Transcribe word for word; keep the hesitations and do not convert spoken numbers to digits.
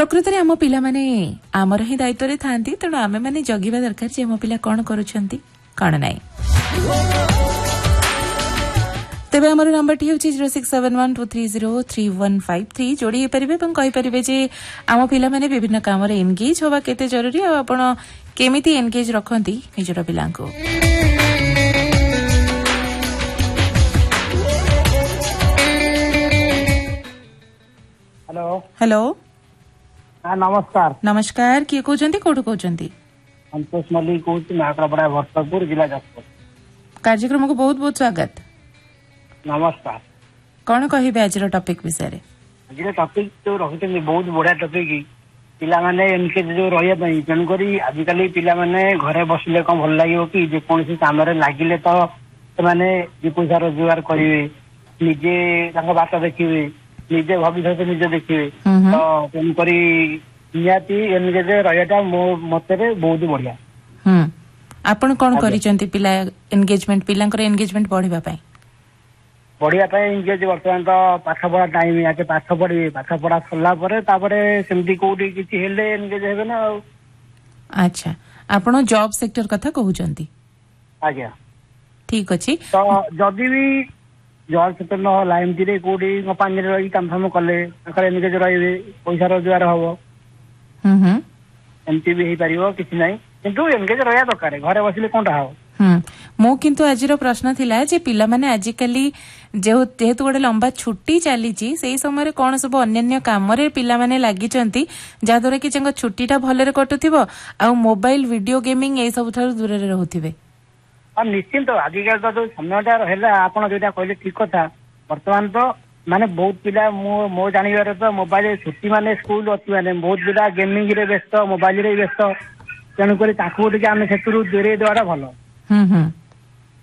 प्रकृति रे आम पिला माने आमर ही दायित्व रे थांती तेणु आमे माने जगिबा दरकार जे आम पिला कोन करूछंती कोन नाही। तेबे हमर नंबर टी होची zero six seven one two three zero three one five three जोड़ी परिबे पण कहि परिबे जे आम पिला माने विभिन्न काम रे एंगेज होबा केते जरूरी आ आपण केमिति एंगेज रखंती निजरा पिला को। हेलो हेलो हाँ नमस्कार नमस्कार किए कहउचंती कोठु कहउचंती संतोष मल्लिक कहूँ महाप्रपड़ा भरतपुर जिला जाजपुर। कार्यक्रम को बहुत बहुत स्वागत। नमस्कार कौन कहिबे आज टॉपिक विषय रे? आज टॉपिक तो रखुଛନ୍ତି बहुत बढ़िया टॉपिक पिला माने एनकेज जो रहिया पई तेनु करी आजिकली पिला माने घरे बसिले कम भल लागियो कि जे कोनसी काम रे लागिले तो माने जे पैसा रोजगार करिवे निजे तांका बात देखिवे निजे भविष्य निजे देखिवे तो तेनु करी नियाती एनकेज रहियाटा मो मते रे बहुत बढ़िया। हम आपण कोन करिचंती पिला एंगेजमेंट पिलांकर एंगेजमेंट बढ़िबा पई बढ़िया एंगेज वर्तमान तो पाठ पढ़ा टाइम आगे पाठ पढ़े पाठ पढ़ा सरला सेमती कोठी किछि हेले एंगेज हेबे ना। अच्छा आपण जॉब सेक्टर कथा कहउचंती? आज्ञा ठीक अछि तो जदी भी जॉब सेक्टर न होला एमती रे कोठी कंपनी रे रही काम काम कले अकर एंगेज रहिबे पैसा रोजगार हबो हम हम एमती भी हे परिबो किछि नै किंतु एंगेज रहया दरकार घरे बसिले कोनटा हो। हम्म मो किंतु आजिर प्रश्न थिला जे पिला माने आजिकली जेहेतु गोटे लंबा छुट्टी चलीची से समय कौन सब अन्य काम रे पिला माने लागिचंती जाद्वारा कि जंग छुट्टीटा भलरे कटुथिबो आ मोबाइल वीडियो गेमिंग ए सब थारु दूर रे रहउथिबे। और निश्चिंत आजिकल तो जो समयटा रहला आपण जेटा कहले ठीक कथा वर्तमान तो माने बहुत पिला मो मो जानिबार तो मोबाइल छुट्टी माने स्कूल अछि माने बहुत पिला गेमिंग रे व्यस्त मोबाइल रे व्यस्त तेणु करी ताकू टिके आमे सेतुरु दूरे देवाटा भलो। हम्म हम्म